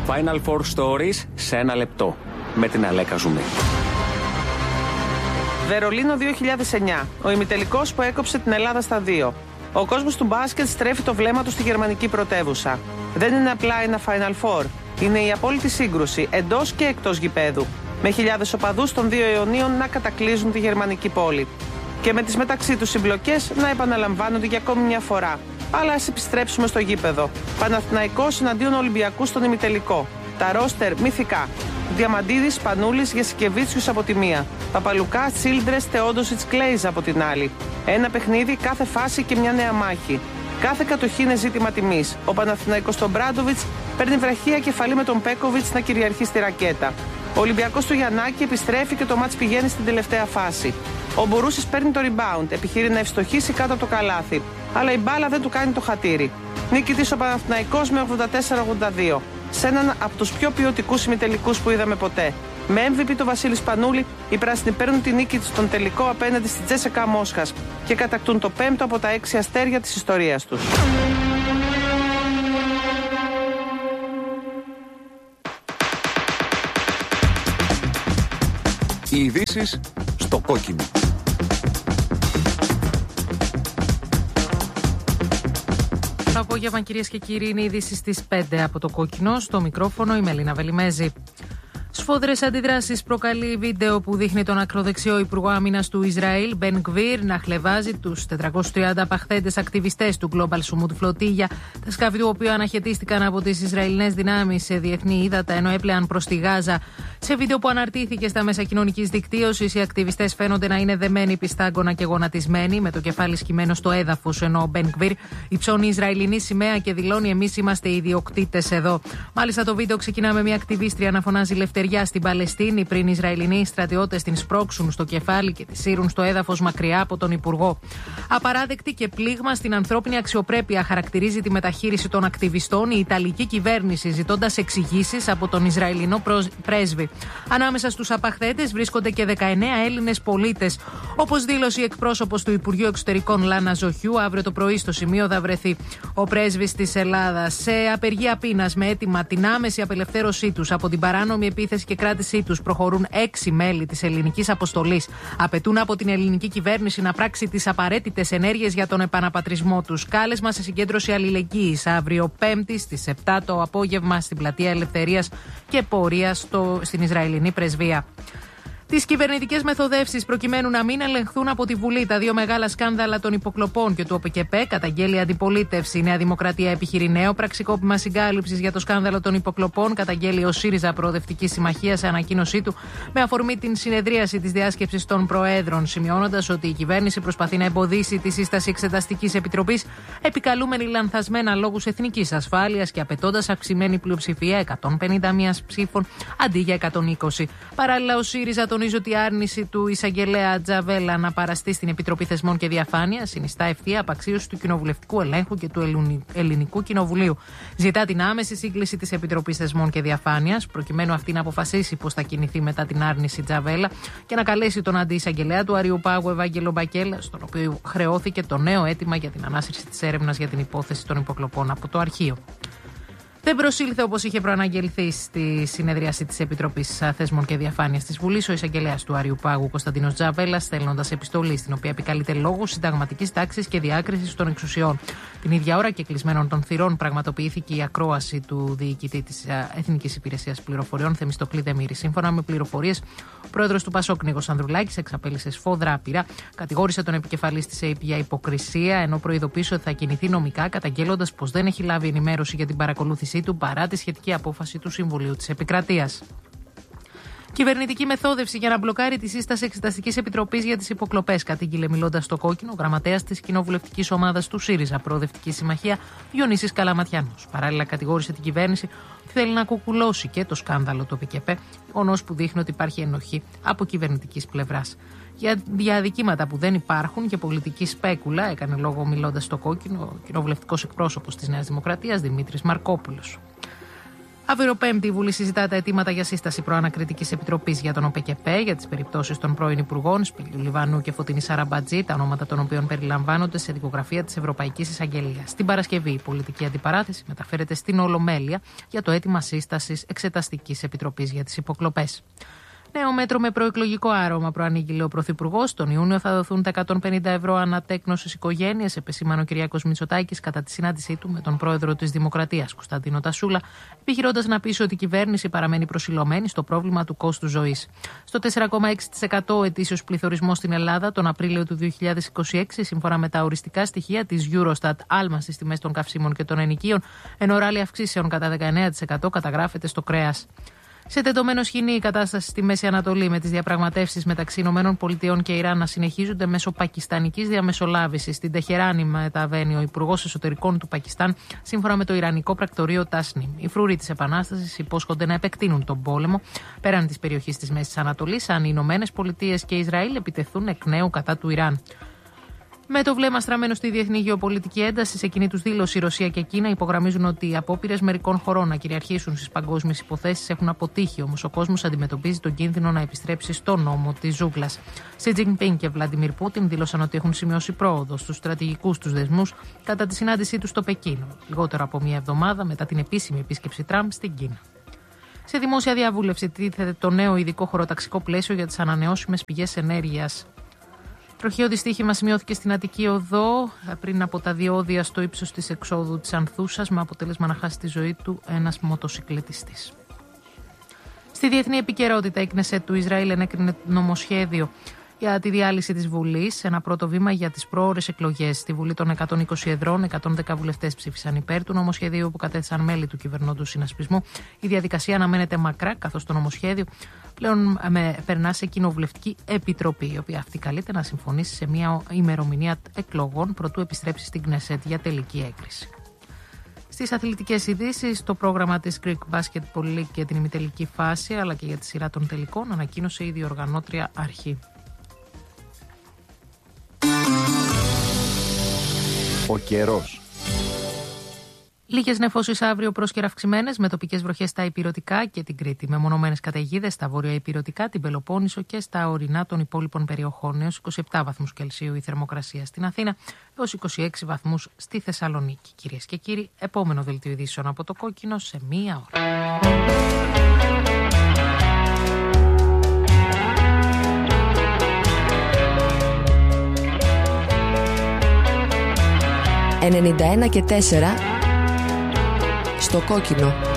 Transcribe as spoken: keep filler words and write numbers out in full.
Final Four Stories σε ένα λεπτό. Με την Αλέκα Ζουμί. Βερολίνο δύο χιλιάδες εννιά. Ο ημιτελικός που έκοψε την Ελλάδα στα δύο. Ο κόσμος του μπάσκετ στρέφει το βλέμμα του στη γερμανική πρωτεύουσα. Δεν είναι απλά ένα Final Four. Είναι η απόλυτη σύγκρουση εντός και εκτός γηπέδου. Με χιλιάδες οπαδούς των δύο αιωνίων να κατακλείζουν τη γερμανική πόλη. Και με τις μεταξύ τους συμπλοκές να επαναλαμβάνονται για ακόμη μια φορά. Αλλά ας επιστρέψουμε στο γήπεδο. Παναθηναϊκός εναντίον Ολυμπιακού στον ημιτελικό. Τα ρόστερ μυθικά. Διαμαντίδης, Σπανούλης, Γεσικεβίτσιους από τη μία. Παπαλουκά, Τσίλντρες, Θεόντοσιτς, Κλέιζ από την άλλη. Ένα παιχνίδι, κάθε φάση και μια νέα μάχη. Κάθε κατοχή είναι ζήτημα τιμής. Ο Παναθηναϊκός στον Μπράντοβιτς παίρνει βραχία κεφαλή με τον Πέκοβιτς να κυριαρχεί στη ρακέτα. Ο Ολυμπιακός του Γιαννάκη επιστρέφει και το μάτς πηγαίνει στην τελευταία φάση. Ο Μπουρούσης παίρνει το rebound, επιχείρει να ευστοχίσει κάτω από το καλάθι. Αλλά η μπάλα δεν του κάνει το χατήρι. Νίκητης ο Παναθηναϊκός με ογδόντα τέσσερα ογδόντα δύο. Σε έναν από τους πιο ποιοτικούς ημιτελικούς που είδαμε ποτέ. Με εμ βι πι το Βασίλη Σπανούλη, οι πράσινοι παίρνουν τη νίκη τους στον τελικό απέναντι στη Τζέσσεκα Μόσχας και κατακτούν το πέμπτο από τα έξι αστέρια της ιστορίας τους. Οι ειδήσεις στο κόκκινο. Το απόγευμα, κυρίες και κύριοι, είναι οι ειδήσεις στις πέντε από το κόκκινο. Στο μικρόφωνο η Μελίνα Βελιμέζη. Σφόδρες αντιδράσεις προκαλεί βίντεο που δείχνει τον ακροδεξιό Υπουργό Άμυνας του Ισραήλ, Μπεν Γκβίρ, να χλεβάζει τους τετρακόσιους τριάντα απαχθέντες ακτιβιστές του Global Sumut Flotilla, τα σκάφη του οποίου αναχαιτίστηκαν από τις Ισραηλινές δυνάμεις σε διεθνή ύδατα, ενώ έπλεαν προς τη Γάζα. Σε βίντεο που αναρτήθηκε στα μέσα κοινωνικής δικτύωσης, οι ακτιβιστές φαίνονται να είναι δεμένοι πιστάγκωνα και γονατισμένοι, με το κεφάλι σκυμμένο στο έδαφος, ενώ ο Μπεν Γκβίρ υψώνει Ισραηλινή σημαία και δηλώνει: «Εμείς είμαστε οι ιδιοκτήτες εδώ». Μάλιστα, το βίντεο ξεκινά με μια ακτιβίστρια να φωνάζει «Λευτεριά» στην Παλαιστίνη, πριν οι Ισραηλινοί στρατιώτες την σπρώξουν στο κεφάλι και τη σύρουν στο έδαφος μακριά από τον Υπουργό. Απαράδεκτη και πλήγμα στην ανθρώπινη αξιοπρέπεια χαρακτηρίζει τη μεταχείριση των ακτιβιστών η Ιταλική κυβέρνηση, ζητώντας εξηγήσεις από τον Ισραηλινό πρέσβη. Ανάμεσα στους απαχθέντες βρίσκονται και δεκαεννέα Έλληνες πολίτες. Όπως δήλωσε η εκπρόσωπος του Υπουργείου Εξωτερικών Λάνα Ζοχιού, αύριο το πρωί στο σημείο θα βρεθεί ο πρέσβης της Ελλάδας σε απεργία πείνας με αίτημα την άμεση απελευθέρωσή τους από την παράνομη επίθεση και κράτησή τους. Προχωρούν έξι μέλη της ελληνικής αποστολής. Απαιτούν από την ελληνική κυβέρνηση να πράξει τις απαραίτητες ενέργειες για τον επαναπατρισμό τους. Κάλεσμα σε συγκέντρωση αλληλεγγύης αύριο Πέμπτη στις επτά το απόγευμα στην Πλατεία Ελευθερίας και πορεία στο, στην Ισραηλινή Πρεσβεία. Τις κυβερνητικές μεθοδεύσεις προκειμένου να μην ελεγχθούν από τη Βουλή τα δύο μεγάλα σκάνδαλα των υποκλοπών και του ΟΠΚΕΠΕ, καταγγέλει αντιπολίτευση. Η Νέα Δημοκρατία επιχειρεί νέο πραξικόπημα συγκάλυψης για το σκάνδαλο των υποκλοπών, καταγγέλει ο ΣΥΡΙΖΑ Προοδευτική Συμμαχία σε ανακοίνωσή του με αφορμή την συνεδρίαση της διάσκεψης των Προέδρων, σημειώνοντας ότι η κυβέρνηση προσπαθεί να εμποδίσει τη σύσταση εξεταστικής επιτροπής, επικαλούμενη λανθασμένα λόγους εθνικής ασφάλειας και απαιτώντας αυξημένη πλειοψηφία εκατόν πενήντα ένα ψήφων αντί για εκατόν είκοσι. Παράλληλα, ο ΣΥΡΙΖΑ τονίζει ότι η άρνηση του εισαγγελέα Τζαβέλα να παραστεί στην Επιτροπή Θεσμών και Διαφάνειας συνιστά ευθεία απαξίωση του κοινοβουλευτικού ελέγχου και του Ελληνικού Κοινοβουλίου. Ζητά την άμεση σύγκληση της Επιτροπής Θεσμών και Διαφάνειας, προκειμένου αυτή να αποφασίσει πώς θα κινηθεί μετά την άρνηση Τζαβέλα και να καλέσει τον αντιεισαγγελέα του Αριουπάγου Ευάγγελο Μπακέλα, στον οποίο χρεώθηκε το νέο αίτημα για την ανάσυρση της έρευνας για την υπόθεση των υποκλοπών από το αρχείο. Δεν προσήλθε όπως είχε προαναγγελθεί στη συνεδρίαση της Επιτροπής Θεσμών και Διαφάνειας της Βουλής ο εισαγγελέας του Αριουπάγου Κωνσταντίνος Τζαβέλας, στέλνοντας επιστολή στην οποία επικαλείται λόγους συνταγματικής τάξης και διάκρισης των εξουσιών. Την ίδια ώρα και κλεισμένων των θυρών πραγματοποιήθηκε η ακρόαση του διοικητή της Εθνικής Υπηρεσίας Πληροφοριών, Θεμιστοκλή Δεμήρη. Σύμφωνα με πληροφορίες, ο πρόεδρος του Πασόκ Νίκος Ανδρουλάκης εξαπέλυσε σφόδρα πειρά, κατηγόρησε τον επικεφαλής της ΕΕΠ για υποκρισία, ενώ προειδοποίησε ότι θα κινηθεί νομικά, καταγγέλλοντας πως δεν έχει λάβει ενημέρωση για την παρακολούθησή του παρά τη σχετική απόφαση του Συμβουλίου της Επικρατείας. Κυβερνητική μεθόδευση για να μπλοκάρει τη σύσταση Εξεταστικής Επιτροπής για τις υποκλοπές, κατήγγειλε μιλώντας στο κόκκινο ο γραμματέας της κοινοβουλευτικής ομάδας του ΣΥΡΙΖΑ Προοδευτική Συμμαχία, Διονύσης Καλαματιάνος. Παράλληλα, κατηγόρησε την κυβέρνηση ότι θέλει να κουκουλώσει και το σκάνδαλο του ΟΠΚΕΠΕ, γεγονός που δείχνει ότι υπάρχει ενοχή από κυβερνητικής πλευράς. Για διαδικήματα που δεν υπάρχουν και πολιτική σπέκουλα, έκανε λόγο μιλώντας στο κόκκινο ο κοινοβουλευτικός εκπρόσωπος της Νέας Δημοκρατίας, Δημήτρης Μαρκόπουλος. Αύριο Πέμπτη η Βουλή συζητά τα αιτήματα για σύσταση προανακριτικής επιτροπής για τον ΟΠΕΚΕΠΕ για τις περιπτώσεις των πρώην Υπουργών Σπύριου Λιβανού και Φωτεινή Σαραμπατζή, τα ονόματα των οποίων περιλαμβάνονται σε δικογραφία της Ευρωπαϊκής Εισαγγελίας. Την Παρασκευή η πολιτική αντιπαράθεση μεταφέρεται στην Ολομέλεια για το αίτημα σύστασης εξεταστικής επιτροπής για τις υποκλοπές. Νέο μέτρο με προεκλογικό άρωμα προανήγγειλε ο Πρωθυπουργός. Τον Ιούνιο θα δοθούν τα εκατόν πενήντα ευρώ ανατέκνος στις οικογένειες, επεσήμανε ο Κυριάκος Μητσοτάκης κατά τη συνάντησή του με τον πρόεδρο της Δημοκρατίας, Κωνσταντίνο Τασούλα, επιχειρώντας να πείσει ότι η κυβέρνηση παραμένει προσιλωμένη στο πρόβλημα του κόστου ζωής. Στο τέσσερα κόμμα έξι τοις εκατό ο ετήσιος πληθωρισμός στην Ελλάδα τον Απρίλιο του δύο χιλιάδες είκοσι έξι, σύμφωνα με τα οριστικά στοιχεία της Eurostat, άλμα στις τιμές των καυσίμων και των ενοικίων, ενώ ράλι αυξήσεων κατά δεκαεννέα τοις εκατό καταγράφεται στο κρέας. Σε τεντωμένο σκηνή η κατάσταση στη Μέση Ανατολή, με τις διαπραγματεύσεις μεταξύ ΗΠΑ και Ιράν να συνεχίζονται μέσω πακιστανικής διαμεσολάβησης. Στην Τεχεράνη μεταβαίνει ο Υπουργός Εσωτερικών του Πακιστάν, σύμφωνα με το Ιρανικό πρακτορείο Τάσνιμ. Οι φρουροί της Επανάστασης υπόσχονται να επεκτείνουν τον πόλεμο πέραν της περιοχής της Μέσης Ανατολής, αν οι Ηνωμένες Πολιτείες και Ισραήλ επιτεθούν εκ νέου κατά του Ιράν. Με το βλέμμα στραμμένο στη διεθνή γεωπολιτική ένταση, σε κοινή τους δήλωση η Ρωσία και Κίνα υπογραμμίζουν ότι οι απόπειρες μερικών χωρών να κυριαρχήσουν στις παγκόσμιες υποθέσεις έχουν αποτύχει, όμως ο κόσμος αντιμετωπίζει τον κίνδυνο να επιστρέψει στον νόμο της ζούγκλας. Σι Τζινπίνγκ και Βλαντιμίρ Πούτιν δήλωσαν ότι έχουν σημειώσει πρόοδο στους στρατηγικούς τους δεσμούς κατά τη συνάντησή τους στο Πεκίνο, λιγότερο από μία εβδομάδα μετά την επίσημη επίσκεψη Τραμπ στην Κίνα. Σε δημόσια διαβούλευση τίθεται το νέο ειδικό χωροταξικό πλαίσιο για τις ανανεώσιμες πηγές ενέργειας. Τροχαίο δυστύχημα σημειώθηκε στην Αττική Οδό πριν από τα διόδια στο ύψος της εξόδου της Ανθούσας, με αποτέλεσμα να χάσει τη ζωή του ένας μοτοσυκλετιστής. Στη διεθνή επικαιρότητα, η Κνεσέτ του Ισραήλ ενέκρινε νομοσχέδιο για τη διάλυση της Βουλής, ένα πρώτο βήμα για τις πρόωρες εκλογές. Στη Βουλή των εκατόν είκοσι εδρών, εκατόν δέκα βουλευτές ψήφισαν υπέρ του νομοσχεδίου που κατέθεσαν μέλη του κυβερνώντος συνασπισμού. Η διαδικασία αναμένεται μακρά, καθώς το νομοσχέδιο πλέον με, περνά σε κοινοβουλευτική επιτροπή, η οποία αυτή καλείται να συμφωνήσει σε μια ημερομηνία εκλογών προτού επιστρέψει στην Κνεσέτ για τελική έγκριση. Στις αθλητικές ειδήσεις, το πρόγραμμα της Greek Basketball League για την ημιτελική φάση, αλλά και για τη σειρά των τελικών, ανακοίνωσε η διοργανώτρια αρχή. Ο καιρός. Λίγες νεφώσεις αύριο πρόσκαιρα αυξημένες, με τοπικές βροχές στα Ηπειρωτικά και την Κρήτη. Μεμονωμένες καταιγίδες στα βορειοϊπειρωτικά, την Πελοπόννησο και στα ορεινά των υπόλοιπων περιοχών. Έως είκοσι επτά βαθμούς Κελσίου η θερμοκρασία στην Αθήνα, έως είκοσι έξι βαθμούς στη Θεσσαλονίκη. Κυρίες και κύριοι, επόμενο δελτίο ειδήσεων από το Κόκκινο σε μία ώρα. ενενήντα ένα και τέσσερα στο Κόκκινο.